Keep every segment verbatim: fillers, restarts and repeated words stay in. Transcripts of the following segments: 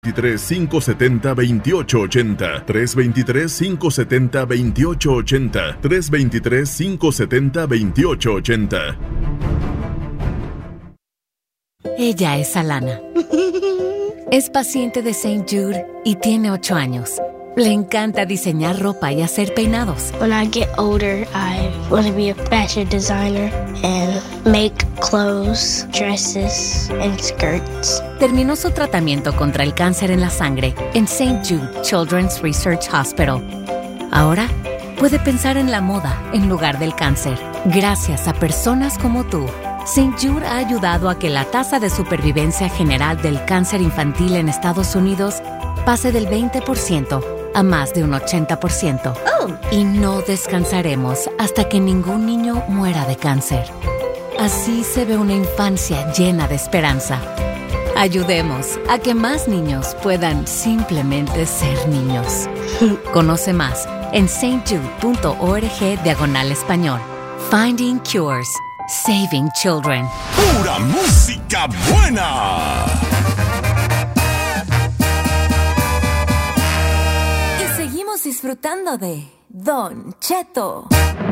tres cinco siete cero, veintiocho ochenta, tres dos tres, cinco siete cero, veintiocho ochenta, tres dos tres, cinco siete cero, veintiocho ochenta. Ella es Alana. Es paciente de Saint Jude y tiene ocho años. Le encanta diseñar ropa y hacer peinados. When I get older, I want to be a fashion designer and make clothes, dresses, and skirts. Terminó su tratamiento contra el cáncer en la sangre en Saint Jude Children's Research Hospital. Ahora puede pensar en la moda en lugar del cáncer. Gracias a personas como tú, Saint Jude ha ayudado a que la tasa de supervivencia general del cáncer infantil en Estados Unidos pase del veinte por ciento a más de un ochenta por ciento. Oh. Y no descansaremos hasta que ningún niño muera de cáncer. Así se ve una infancia llena de esperanza. Ayudemos a que más niños puedan simplemente ser niños. Conoce más en saintjude.org diagonal español. Finding Cures. Saving Children. ¡Pura música buena! Y seguimos disfrutando de Don Cheto.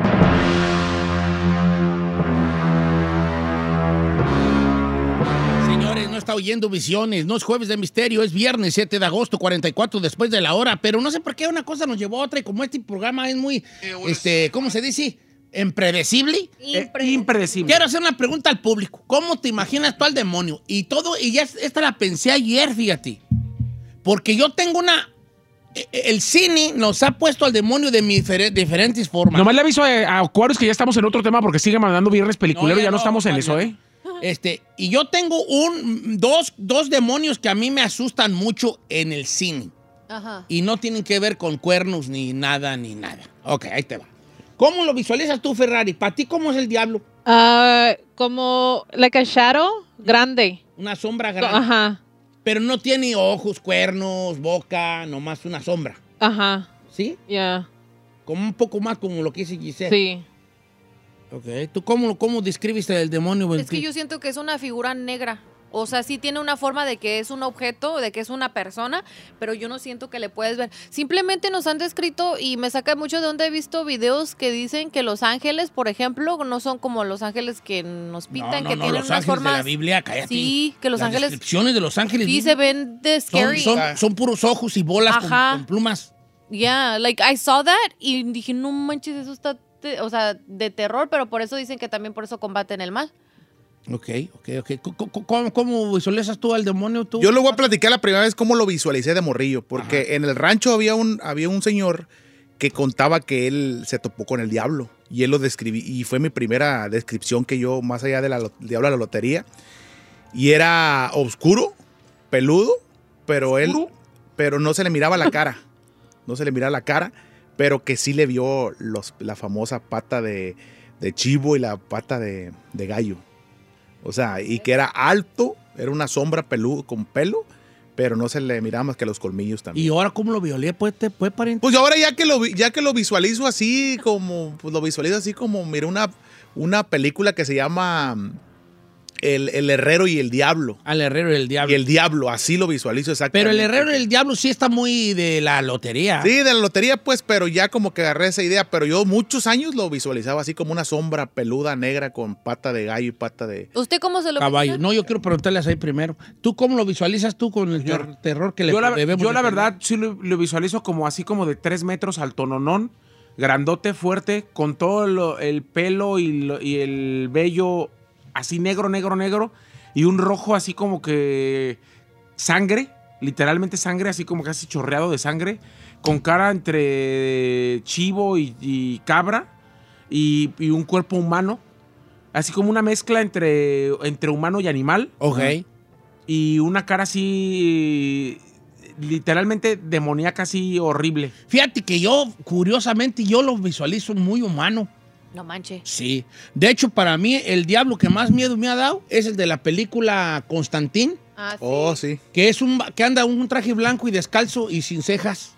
Señores, no está oyendo Visiones, no es Jueves de Misterio, es viernes siete de agosto, cuarenta y cuatro después de la hora, pero no sé por qué una cosa nos llevó a otra y como este programa es muy, este, ¿cómo se dice? ¿Impredecible? Impre- impredecible. Quiero hacer una pregunta al público. ¿Cómo te imaginas tú al demonio? Y todo, y ya esta la pensé ayer, fíjate. Porque yo tengo una... El cine nos ha puesto al demonio de difer- diferentes formas. Nomás le aviso a, a Aquarius que ya estamos en otro tema porque sigue mandando viernes peliculero, No, ya, ya no, no, estamos en Juan, eso, ya. ¿eh? Este, y yo tengo un, dos, dos demonios que a mí me asustan mucho en el cine. Ajá. Y no tienen que ver con cuernos ni nada, ni nada. Ok, ahí te va. ¿Cómo lo visualizas tú, Ferrari? ¿Para ti cómo es el diablo? Ah, como, like a shadow, grande. Una sombra grande. Ajá, Pero no tiene ojos, cuernos, boca, nomás una sombra. ajá, ¿Sí? ya, Como un poco más como lo que dice Giselle. sí. Ok. ¿Tú cómo, cómo describes el demonio? Es que yo siento que es una figura negra. O sea, sí tiene una forma de que es un objeto, de que es una persona, pero yo no siento que le puedes ver. Simplemente nos han descrito y me saca mucho de donde he visto videos que dicen que los ángeles, por ejemplo, no son como los ángeles que nos pintan, no, no, que no, tienen los unas ángeles formas. de la Biblia, cállate. Sí, que los Las ángeles descripciones de los ángeles sí se ven de son, scary. son, son puros ojos y bolas con, Ajá. con plumas. Yeah, like I saw that y dije, no manches, eso está, te- o sea, de terror, pero por eso dicen que también por eso combaten el mal. Ok, ok, ok. ¿Cómo, cómo, cómo visualizas tú al demonio? Tú? Yo le voy a platicar la primera vez cómo lo visualicé de morrillo, porque Ajá. en el rancho había un, había un señor que contaba que él se topó con el diablo y él lo describí y fue mi primera descripción que yo, más allá del diablo de la lotería, y era oscuro, peludo, pero él, pero no se le miraba la cara, no se le miraba la cara, pero que sí le vio los, la famosa pata de, de chivo y la pata de, de gallo. O sea, y que era alto, era una sombra peludo con pelo, pero no se le miraba más que los colmillos también. ¿Y ahora cómo lo violé? ¿Puede, puede pariente? Pues ahora ya que lo, vi- ya que lo visualizo así como, pues lo visualizo así como, mira, una, una película que se llama El, el Herrero y el Diablo. Al herrero y el diablo. Y el Diablo, así lo visualizo exactamente. Pero el herrero y el diablo sí está muy de la lotería. Sí, de la lotería, pues, pero ya como que agarré esa idea. Pero yo muchos años lo visualizaba así como una sombra peluda negra con pata de gallo y pata de... ¿Usted cómo se lo Caballo. imagina? No, yo quiero preguntarles ahí primero. ¿Tú cómo lo visualizas tú con el ter- terror que le Yo la, debemos yo de la tener? verdad sí lo, lo visualizo como así como de tres metros altononón, grandote, fuerte, con todo lo- el pelo y, lo- y el vello así negro, negro, negro, y un rojo así como que sangre, literalmente sangre, así como casi chorreado de sangre, con cara entre chivo y, y cabra y, y un cuerpo humano, así como una mezcla entre, entre humano y animal. Ok. Y una cara así, literalmente demoníaca, así horrible. Fíjate que yo, curiosamente, yo lo visualizo muy humano. No manche. Sí. De hecho, para mí, el diablo que más miedo me ha dado es el de la película Constantín, Ah, sí. Oh, sí. que es un que anda un traje blanco y descalzo y sin cejas.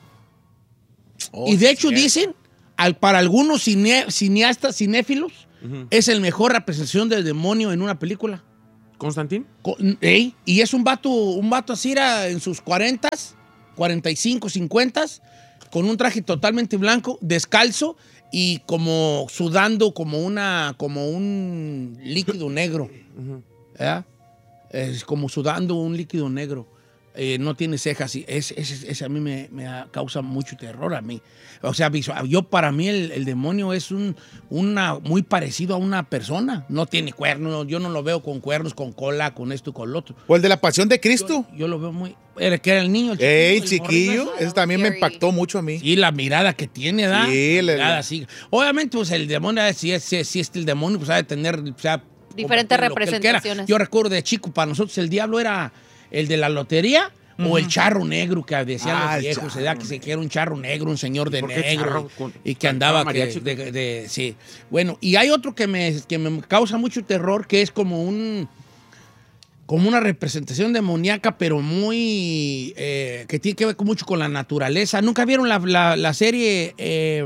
Oh, y de sí, hecho sí. dicen, al, para algunos cine- cineastas, cinéfilos, Ujú. es el mejor representación del demonio en una película. ¿Constantín? Con- ey, y es un vato, un vato así era en sus cuarentas, cuarenta y cinco, cincuenta, con un traje totalmente blanco, descalzo y como sudando como una, como un líquido negro. ¿Verdad? Es como sudando un líquido negro. Eh, no tiene cejas. Y ese, ese, ese a mí me, me causa mucho terror a mí. O sea, visual, yo para mí el, el demonio es un una muy parecido a una persona. No tiene cuernos, yo no lo veo con cuernos, con cola, con esto y con lo otro. O el de la Pasión de Cristo. Yo, yo lo veo muy... Era que era el niño, el chiquillo. Ey, el chiquillo. morrito, Eso también me impactó mucho a mí. y la mirada que tiene, ¿da? Sí, la le- mirada así. Obviamente, pues el demonio, si es, si es, si es el demonio, pues ha de tener... O sea, Diferentes lo que él quiera. representaciones. Yo recuerdo de chico, para nosotros el diablo era el de la lotería o el charro negro que decían Ah, los el viejos, charro ¿verdad? Que, se, que era un charro negro, un señor de ¿Por qué negro charro? Con- y que andaba... cantaba Que, mariachi. de, de- sí. Bueno, y hay otro que me, que me causa mucho terror, que es como un... como una representación demoníaca, pero muy... eh, que tiene que ver con- mucho con la naturaleza. ¿Nunca vieron la, la- la serie... eh,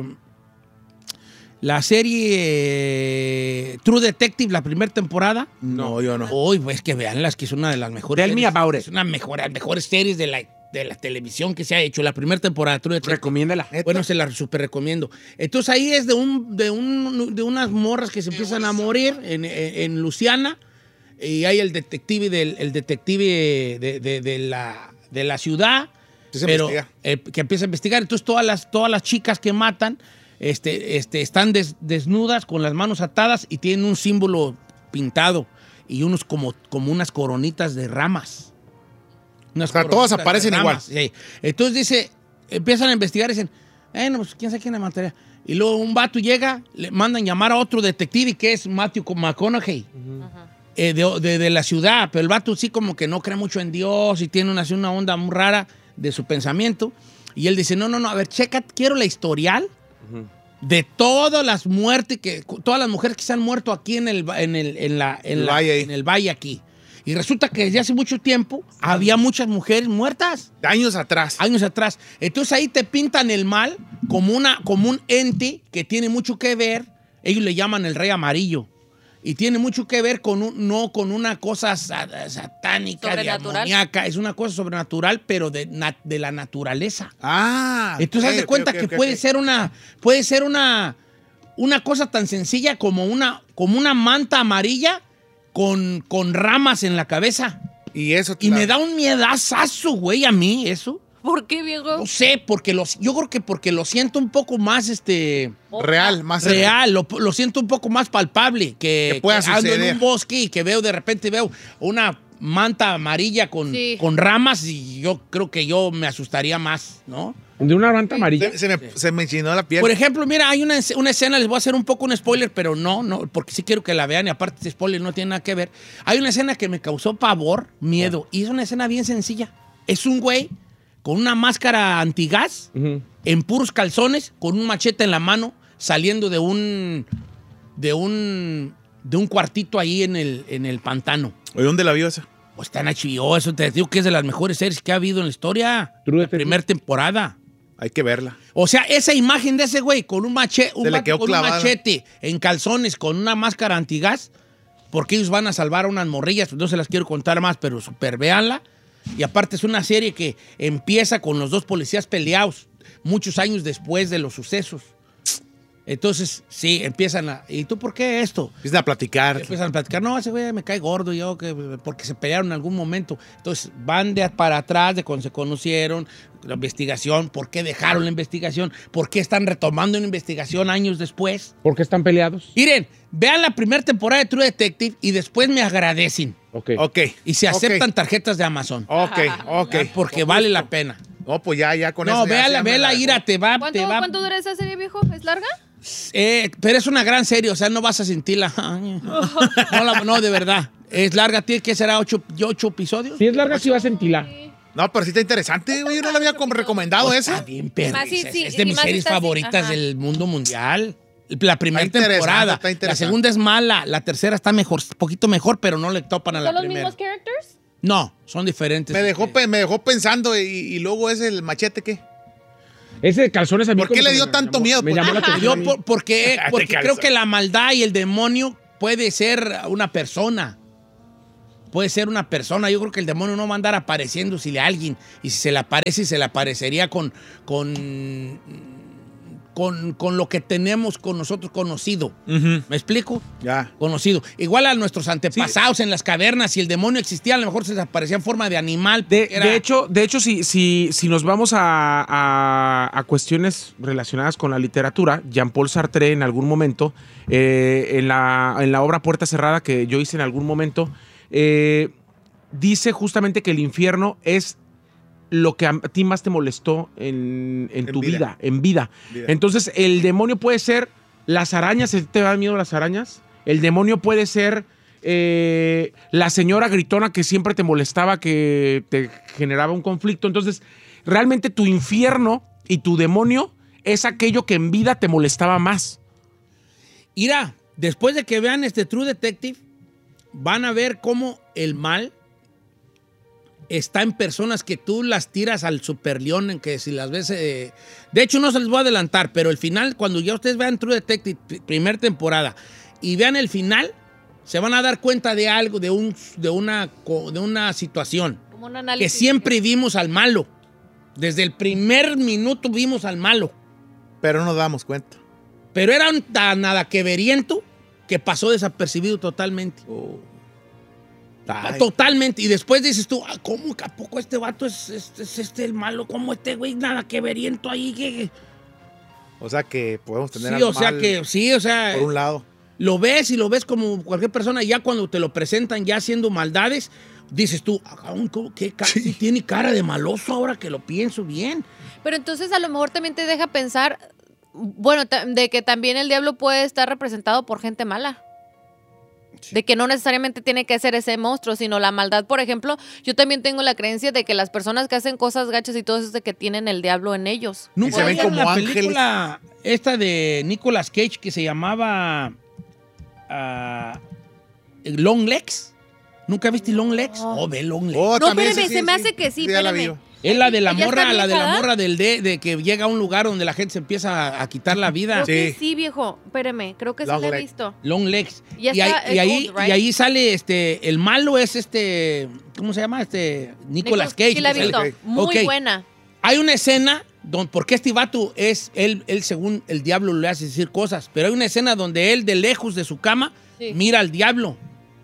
la serie eh, True Detective, la primera temporada? No, yo no. Uy, pues que veanla, es que es una de las mejores Tell me series. about it. Es una mejor, las mejores series de la, de la televisión que se ha hecho. La primera temporada, True Detective. Recomiéndala. Bueno, se la super recomiendo. Entonces ahí es de un, de un, de unas morras que se empiezan a morir en, en, en Luisiana. Y hay el detective del el detective de, de- de la, de la ciudad. Sí, se pero investiga. eh, que empieza a investigar. Entonces todas las, todas las chicas que matan este, este, están des- desnudas con las manos atadas y tienen un símbolo pintado y unos como, como unas coronitas de ramas. Unas O sea, coronitas todas de aparecen ramas, sí. Entonces dice, empiezan a investigar y dicen, bueno, pues quién sabe quién la mataría. Y luego un vato llega, le mandan llamar a otro detective que es Matthew McConaughey. eh, de, de- de la ciudad, pero el vato sí como que no cree mucho en Dios y tiene una, así una onda muy rara de su pensamiento. Y él dice, no, no, no, a ver, checa, quiero la historial de todas las muertes, que todas las mujeres que se han muerto aquí en el, en el, en la, en El la- valle ahí. en el valle aquí. Y resulta que desde hace mucho tiempo había muchas mujeres muertas. Años atrás. Años atrás. Entonces ahí te pintan el mal como, una, como un ente que tiene mucho que ver. Ellos le llaman el rey amarillo. Y tiene mucho que ver con un, no con una cosa sa- satánica, Sobrenatural. demoníaca. Es una cosa sobrenatural, pero de, na- de la naturaleza. Ah. Entonces haz ok, de cuenta ok, que ok, puede ok. ser una, puede ser una, una cosa tan sencilla como una, como una manta amarilla con, con ramas en la cabeza. Y eso. Y la- me da un miedazazo, güey, a mí, eso. ¿Por qué, viejo? No sé, porque los, yo creo que porque lo siento un poco más, este, Real, más real, lo, lo siento un poco más palpable, que, Que pueda que ando en suceder. un bosque y que veo de repente veo una manta amarilla con, Sí. con ramas y yo creo que yo me asustaría más, ¿no? De una manta amarilla. Se, se me, se me enchinó la piel. Por ejemplo, mira, hay una, una escena, les voy a hacer un poco un spoiler, pero no, no, porque sí quiero que la vean y aparte este spoiler no tiene nada que ver. Hay una escena que me causó pavor, miedo, y es una escena bien sencilla. Es un güey con una máscara antigás, Ujú. en puros calzones, con un machete en la mano, saliendo de un de un de un cuartito ahí en el, en el pantano. Oye, ¿dónde la vio esa? Pues está en H B O, eso te digo que es de las mejores series que ha habido en la historia. True La Detective. primera temporada. Hay que verla. O sea, esa imagen de ese güey con un, mache, un, Se le vato quedó con un clavada. machete en calzones, con una máscara antigás, porque ellos van a salvar a unas morrillas, pues no se las quiero contar más, pero super véanla. Y aparte es una serie que empieza con los dos policías peleados muchos años después de los sucesos. Entonces, sí, empiezan a... ¿Y tú por qué esto? Empiezan a platicar. Empiezan a platicar, no, ese güey me cae gordo, yo que porque se pelearon en algún momento. Entonces van de para atrás de cuando se conocieron, la investigación, por qué dejaron la investigación, por qué están retomando una investigación años después. ¿Por qué están peleados? Miren, vean la primera temporada de True Detective y después me agradecen. Ok. Ok. Y se Ok. aceptan tarjetas de Amazon. Ok, ok. Porque vale la pena. No, pues ya, ya con No, eso. ya- véala, ya me véala, la- Ira, te va, ¿Cuánto, te va. ¿Cuánto dura esa serie, viejo? ¿Es larga? Eh, pero es una gran serie, o sea, no vas a sentirla. No, la- no, de verdad. Es larga, tiene que ser a ocho, ocho episodios. Si es larga, sí va a sentirla. No, pero sí está interesante, güey. Yo no la había como recomendado Pues esa. Está bien, perris. Más sí, es, sí, es de y mis más series está así, favoritas ajá. del mundo mundial. La primera Está interesante, temporada. está La interesante. segunda es mala. La tercera está mejor, poquito mejor, pero no le topan a la ¿Son los primera. mismos characters? No, son diferentes. Me dejó, Este, pe- me dejó pensando y, y luego ese el machete, ¿qué? Ese de calzones a mí ¿Por qué como le que dio me tanto llamó- miedo? Me Por- llamó la Yo atención. a mí. por- porque, porque Te creo calza. que la maldad y el demonio puede ser una persona. puede ser una persona. Yo creo que el demonio no va a andar apareciéndosele a alguien. Y si se le aparece, se le aparecería con, con, con, con lo que tenemos con nosotros conocido. Uh-huh. ¿Me explico? Ya. Conocido. Igual a nuestros antepasados sí. en las cavernas, si el demonio existía, a lo mejor se les aparecía en forma de animal. De, era... de hecho, de hecho si, si, si nos vamos a, a, a cuestiones relacionadas con la literatura, Jean-Paul Sartre en algún momento, eh, en, la, en la obra Puerta Cerrada que yo hice en algún momento, eh, dice justamente que el infierno es lo que a ti más te molestó en, en, en tu vida. vida, en vida. vida. Entonces, el demonio puede ser las arañas, ¿te da miedo las arañas? El demonio puede ser eh, la señora gritona que siempre te molestaba, que te generaba un conflicto. Entonces, realmente tu infierno y tu demonio es aquello que en vida te molestaba más. Mira, después de que vean este True Detective, van a ver cómo el mal está en personas que tú las tiras al Super León, en que si las ves... Eh, de hecho, no se les voy a adelantar, pero el final, cuando ya ustedes vean True Detective, primer temporada, y vean el final, se van a dar cuenta de algo, de, un, de, una, de una situación. Como un análisis. Que siempre vimos al malo. Desde el primer minuto vimos al malo. Pero no nos damos cuenta. Pero era un tan nada que veriento que pasó desapercibido totalmente. Oh. Ay. Totalmente. Y después dices tú, ¿cómo que a poco este vato es, es, es este el malo? ¿Cómo este güey nada que veriento ahí? ¿Qué? O sea que podemos tener sí, algo o sea mal que sí, o sea, por un lado. Lo ves y lo ves como cualquier persona. Ya cuando te lo presentan ya haciendo maldades, dices tú, ¿qué cara? Sí. Tiene cara de maloso ahora que lo pienso bien. Pero entonces a lo mejor también te deja pensar, bueno, de que también el diablo puede estar representado por gente mala. Sí. De que no necesariamente tiene que ser ese monstruo, sino la maldad. Por ejemplo, yo también tengo la creencia de que las personas que hacen cosas gachas y todo eso es de que tienen el diablo en ellos. Nunca se ven como la ángeles. Película esta de Nicolas Cage que se llamaba uh, Long Legs. ¿Nunca viste Long Legs? Oh, oh ve Long Legs. Oh, no, espérame, sí, se sí, me hace que sí, sí espérame. Es la de la morra, la de la morra del D, de que llega a un lugar donde la gente se empieza a, a quitar la vida. Creo sí. que sí, viejo. Espérame, creo que sí la he visto. Long Legs. Y, y, está, ahí, y, ahí, old, right? y ahí sale este, el malo es este, ¿cómo se llama? Este, Nicolas Cage. Sí la he visto. Okay. Muy okay. buena. Hay una escena, donde, porque este vato es, él, él según el diablo le hace decir cosas, pero hay una escena donde él de lejos de su cama sí. mira al diablo.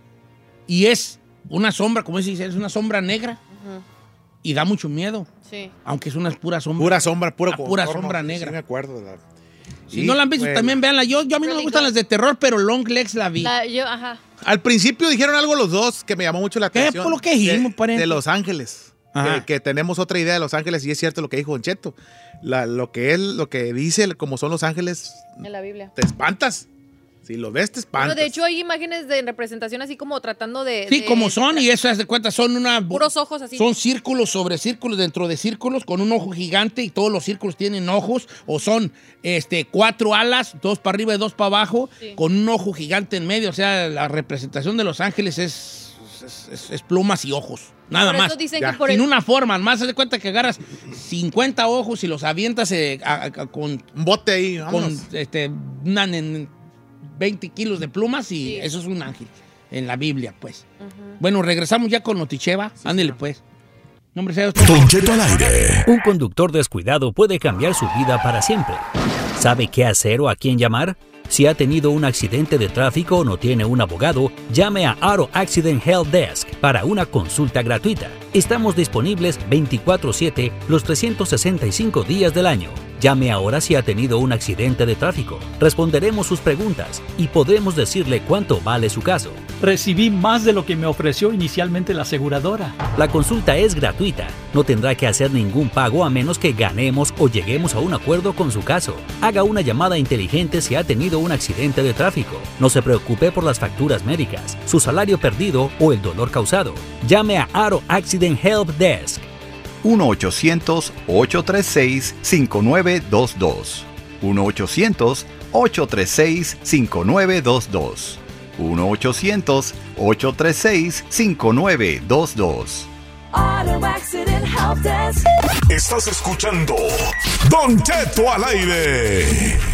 Y es una sombra, como se dice, es una sombra negra. Uh-huh. Y da mucho miedo. Sí. Aunque es una pura sombra. Pura sombra, pura, pura sombra negra. Sí me acuerdo. La... Si sí, no la han visto, bueno. también véanla. Yo, yo a mí no me gustan las de terror, pero Long Legs la vi. La, yo, ajá. Al principio dijeron algo los dos que me llamó mucho la atención. ¿Qué? Por lo que dijimos, de, de Los Ángeles. Que, que tenemos otra idea de Los Ángeles y es cierto lo que dijo Don Cheto. La, lo que él, lo que dice, como son Los Ángeles. En la Biblia. Te espantas. Si lo ves, te espantas. Bueno, de hecho, hay imágenes de representación así como tratando de... Sí, de, como son, y eso, haz de cuenta, son una... Puros ojos así. Son círculos sobre círculos dentro de círculos con un ojo gigante y todos los círculos tienen ojos, o son este, cuatro alas, dos para arriba y dos para abajo, sí. con un ojo gigante en medio. O sea, la representación de Los Ángeles es, es, es, es plumas y ojos. Nada por más. Eso dicen que por Sin el... una forma. Más haz de cuenta que agarras cincuenta ojos y los avientas eh, a, a, con... Un bote ahí, vámonos. Con este, una... En, veinte kilos de plumas y sí. eso es un ángel en la Biblia, pues. Uh-huh. Bueno, regresamos ya con Noticheva. Sí, Ándele, pues. Nombre sea usted. Don Cheto al aire. Un conductor descuidado puede cambiar su vida para siempre. ¿Sabe qué hacer o a quién llamar? Si ha tenido un accidente de tráfico o no tiene un abogado, llame a Auto Accident Help Desk para una consulta gratuita. Estamos disponibles veinticuatro siete los trescientos sesenta y cinco días del año. Llame ahora si ha tenido un accidente de tráfico. Responderemos sus preguntas y podremos decirle cuánto vale su caso. Recibí más de lo que me ofreció inicialmente la aseguradora. La consulta es gratuita. No tendrá que hacer ningún pago a menos que ganemos o lleguemos a un acuerdo con su caso. Haga una llamada inteligente si ha tenido un accidente de tráfico. No se preocupe por las facturas médicas, su salario perdido o el dolor causado. Llame a Auto Accident Help Desk. uno ochocientos, ocho tres seis, cinco nueve dos dos. uno ochocientos, ocho tres seis, cinco nueve dos dos. uno ochocientos, ocho tres seis, cinco nueve dos dos. Auto Accident Help Desk. Estás escuchando Don Cheto al aire.